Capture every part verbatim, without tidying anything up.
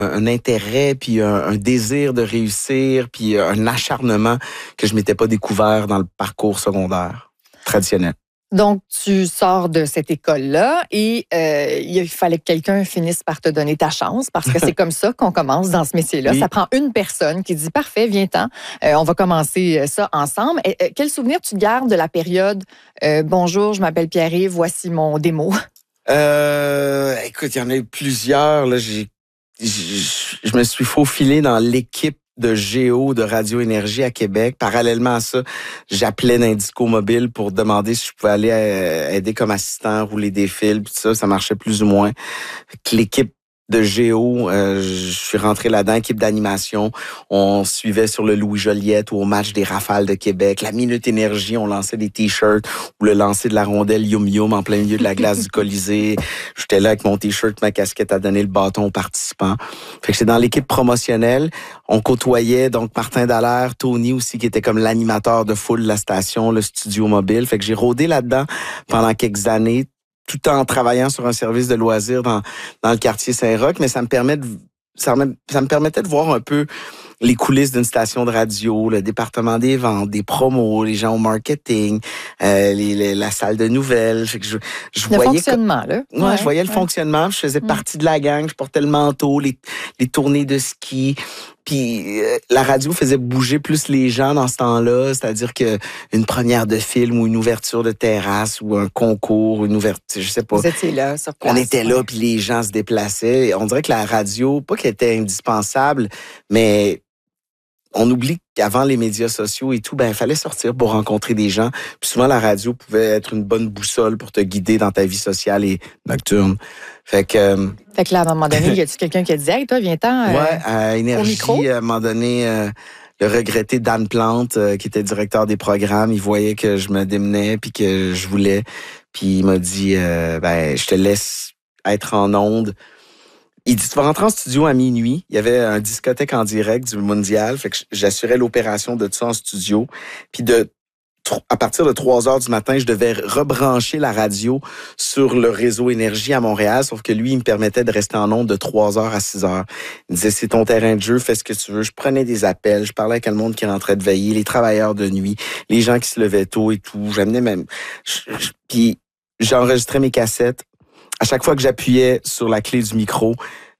un intérêt, puis un, un désir de réussir, puis un acharnement que je m'étais pas découvert dans le parcours secondaire traditionnel. Donc, tu sors de cette école-là et euh, il fallait que quelqu'un finisse par te donner ta chance parce que c'est comme ça qu'on commence dans ce métier-là. Oui. Ça prend une personne qui dit « Parfait, viens-t'en, euh, on va commencer ça ensemble ». Et, euh, quel souvenir tu gardes de la période euh, « Bonjour, je m'appelle Pierre-Yves, voici mon démo ». Euh, écoute, il y en a eu plusieurs. Là, j'ai, je, je me suis faufilé dans l'équipe de Géo de Radio Énergie à Québec. Parallèlement à ça, j'appelais d'Indico Mobile pour demander si je pouvais aller aider comme assistant, rouler des fils, puis ça, ça marchait plus ou moins. L'équipe de Géo, euh, je suis rentré là-dedans, équipe d'animation. On suivait sur le Louis Joliette ou au match des Rafales de Québec. La Minute Énergie, on lançait des t-shirts ou le lancer de la rondelle Yum Yum en plein milieu de la glace du Colisée. J'étais là avec mon t-shirt, ma casquette à donner le bâton aux participants. Fait que j'étais dans l'équipe promotionnelle. On côtoyait donc Martin Dallaire, Tony aussi, qui était comme l'animateur de foule de la station, le studio mobile. Fait que j'ai rôdé là-dedans pendant quelques années, tout en travaillant sur un service de loisirs dans, dans le quartier Saint-Roch, mais ça me permet de, ça me, ça me permettait de voir un peu les coulisses d'une station de radio, le département des ventes, des promos, les gens au marketing, euh, les, les, la salle de nouvelles. Je, je, je le voyais fonctionnement, là. Ouais, ouais, je voyais le ouais. fonctionnement. Je faisais mmh. partie de la gang. Je portais le manteau, les, les tournées de ski. Puis euh, la radio faisait bouger plus les gens dans ce temps-là, c'est-à-dire que une première de film ou une ouverture de terrasse ou un concours, une ouverture, je sais pas. Vous étiez là, sur place. On était là, puis les gens se déplaçaient. On dirait que la radio, pas qu'elle était indispensable, mais on oublie qu'avant les médias sociaux et tout, ben il fallait sortir pour rencontrer des gens. Puis souvent, la radio pouvait être une bonne boussole pour te guider dans ta vie sociale et nocturne. Fait que... Euh... Fait que là, à un moment donné, y a-tu quelqu'un qui a dit « Hey, toi, viens-t'en euh, ouais, à Énergie, à un moment donné, euh, le regretté Dan Plante, euh, qui était directeur des programmes, il voyait que je me démenais puis que je voulais. Puis il m'a dit euh, « Ben, je te laisse être en onde. » Il dit, tu vas rentrer en studio à minuit. Il y avait un discothèque en direct du Mondial. Fait que j'assurais l'opération de ça en studio. Puis de, à partir de trois heures du matin, je devais rebrancher la radio sur le réseau Énergie à Montréal. Sauf que lui, il me permettait de rester en onde de trois heures à six heures. Il disait, c'est ton terrain de jeu, fais ce que tu veux. Je prenais des appels. Je parlais avec le monde qui rentrait de veiller, les travailleurs de nuit, les gens qui se levaient tôt et tout. J'amenais même, je, je, puis j'enregistrais mes cassettes. À chaque fois que j'appuyais sur la clé du micro,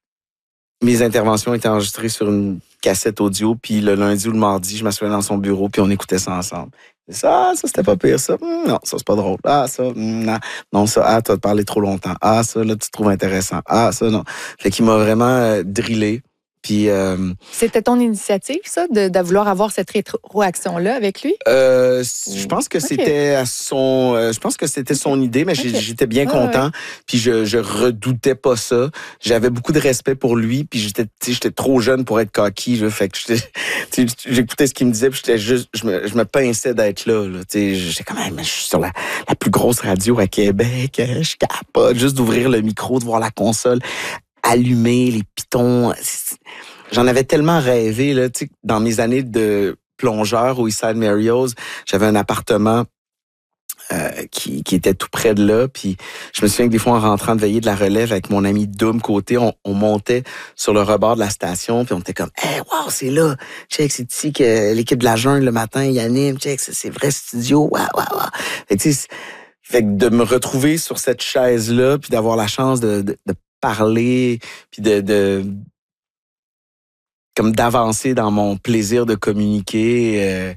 mes interventions étaient enregistrées sur une cassette audio, puis le lundi ou le mardi, je m'assoyais dans son bureau, puis on écoutait ça ensemble. Ça, ça, c'était pas pire, ça. Non, ça, c'est pas drôle. Ah, ça, non. Non, ça, ah, t'as parlé trop longtemps. Ah, ça, là, tu te trouves intéressant. Ah, ça, non. Fait qu'il m'a vraiment euh, drillé. Puis, euh, c'était ton initiative, ça, de, de vouloir avoir cette rétroaction-là avec lui? Euh, je pense que okay. c'était à son, euh, je pense que c'était son idée, mais okay. j'étais bien ah, content. Ouais. Puis je, je redoutais pas ça. J'avais beaucoup de respect pour lui. Puis j'étais, j'étais trop jeune pour être cocky. Là, fait que j'écoutais ce qu'il me disait. Puis j'étais juste, je me, je me pinçais d'être là. là j'étais quand même, je suis sur la, la plus grosse radio à Québec. Je suis capable juste d'ouvrir le micro, de voir la console allumer, les pitons. J'en avais tellement rêvé, là, tu sais, dans mes années de plongeur au Eastside Mario's, j'avais un appartement euh, qui, qui était tout près de là, puis je me souviens que des fois, en rentrant de veiller de la relève avec mon ami Doom Côté, on, on montait sur le rebord de la station, puis on était comme « Hey, wow, c'est là! Check, c'est ici que l'équipe de la Jungle, le matin, ils animent, check, c'est, c'est vrai studio, wow, wow, wow! » Fait que, tu sais, fait que de me retrouver sur cette chaise-là, puis d'avoir la chance de, de, de parler, puis de, de comme d'avancer dans mon plaisir de communiquer, euh,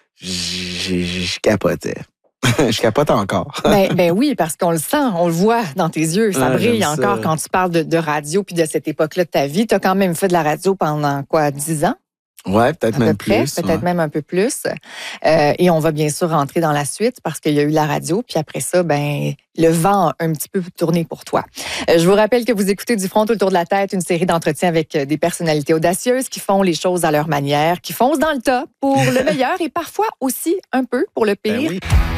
je capotais. Je capote encore. ben, ben oui, parce qu'on le sent, on le voit dans tes yeux. Ça ah, brille encore ça. Quand tu parles de, de radio puis de cette époque-là de ta vie. Tu as quand même fait de la radio pendant quoi, dix ans? Ouais, peut-être même près, plus. Peut-être ouais. même un peu plus. Euh, et on va bien sûr rentrer dans la suite parce qu'il y a eu la radio. Puis après ça, ben le vent a un petit peu tourné pour toi. Euh, je vous rappelle que vous écoutez Du front tout le tour de la tête, une série d'entretiens avec des personnalités audacieuses qui font les choses à leur manière, qui foncent dans le tas pour le meilleur et parfois aussi un peu pour le pire. Ben oui.